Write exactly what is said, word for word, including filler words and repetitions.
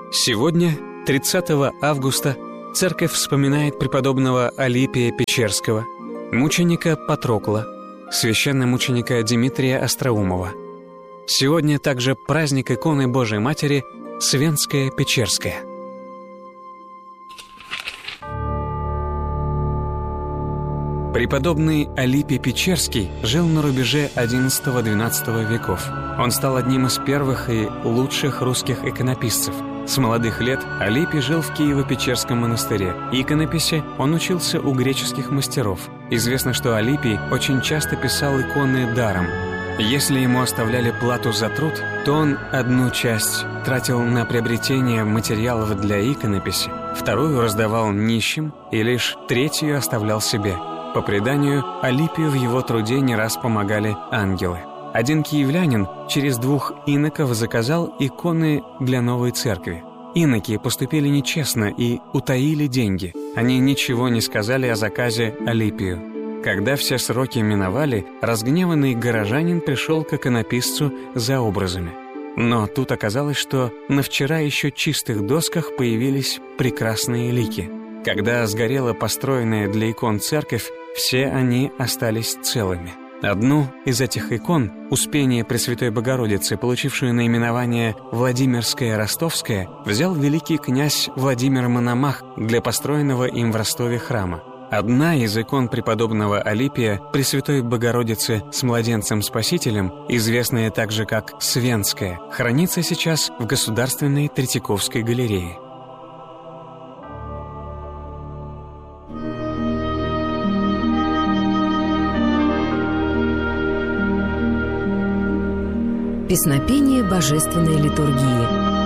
Сегодня, тридцатого августа, церковь вспоминает преподобного Алипия Печерского, мученика Патрокла, священномученика Димитрия Остроумова. Сегодня также праздник иконы Божией Матери Свенская Печерская. Преподобный Алипий Печерский жил на рубеже одиннадцатого-двенадцатого веков. Он стал одним из первых и лучших русских иконописцев. С молодых лет Алипий жил в Киево-Печерском монастыре. Иконописи он учился у греческих мастеров. Известно, что Алипий очень часто писал иконы даром. Если ему оставляли плату за труд, то он одну часть тратил на приобретение материалов для иконописи, вторую раздавал нищим и лишь третью оставлял себе. По преданию, Алипию в его труде не раз помогали ангелы. Один киевлянин через двух иноков заказал иконы для новой церкви. Иноки поступили нечестно и утаили деньги. Они ничего не сказали о заказе Алипию. Когда все сроки миновали, разгневанный горожанин пришел к иконописцу за образами. Но тут оказалось, что на вчера еще чистых досках появились прекрасные лики. Когда сгорела построенная для икон церковь, все они остались целыми. Одну из этих икон, Успение Пресвятой Богородицы, получившую наименование Владимирская Ростовская, взял великий князь Владимир Мономах для построенного им в Ростове храма. Одна из икон преподобного Алипия, Пресвятой Богородицы с младенцем-спасителем, известная также как Свенская, хранится сейчас в Государственной Третьяковской галерее. Песнопение божественной литургии.